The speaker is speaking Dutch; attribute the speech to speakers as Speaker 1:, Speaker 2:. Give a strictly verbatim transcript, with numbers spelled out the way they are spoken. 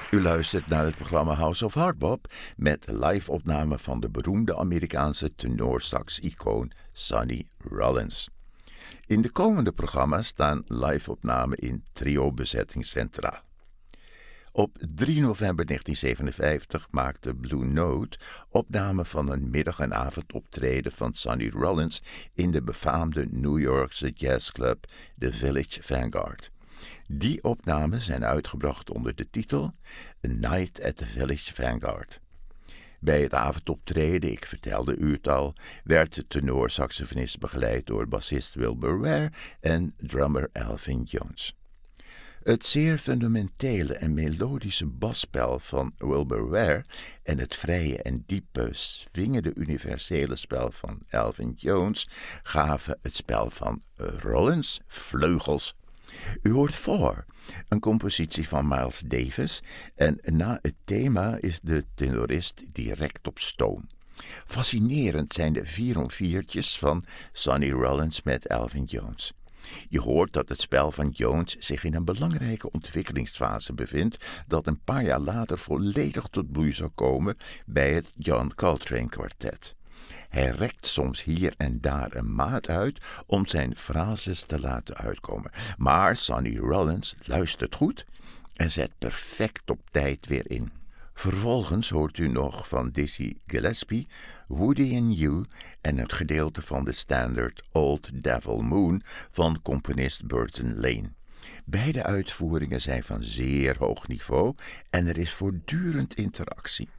Speaker 1: U luistert naar het programma House of Hardbop met live-opname van de beroemde Amerikaanse tenorsax-icoon Sonny Rollins. In de komende programma's staan live-opnamen in trio-bezetting centraal. Op drie november negentien zevenenvijftig maakte Blue Note opname van een middag- en avondoptreden van Sonny Rollins in de befaamde New Yorkse jazzclub The Village Vanguard. Die opnamen zijn uitgebracht onder de titel A Night at the Village Vanguard. Bij het avondoptreden, ik vertelde u het al, werd de tenorsaxofonist begeleid door bassist Wilbur Ware en drummer Elvin Jones. Het zeer fundamentele en melodische basspel van Wilbur Ware en het vrije en diepe, swingende universele spel van Elvin Jones gaven het spel van Rollins vleugels. U hoort voor, een compositie van Miles Davis, en na het thema is de tenorist direct op stoom. Fascinerend zijn de vier-om-viertjes van Sonny Rollins met Elvin Jones. Je hoort dat het spel van Jones zich in een belangrijke ontwikkelingsfase bevindt dat een paar jaar later volledig tot bloei zou komen bij het John Coltrane kwartet. Hij rekt soms hier en daar een maat uit om zijn frases te laten uitkomen. Maar Sonny Rollins luistert goed en zet perfect op tijd weer in. Vervolgens hoort u nog van Dizzy Gillespie, Woody and You en het gedeelte van de standaard Old Devil Moon van componist Burton Lane. Beide uitvoeringen zijn van zeer hoog niveau en er is voortdurend interactie.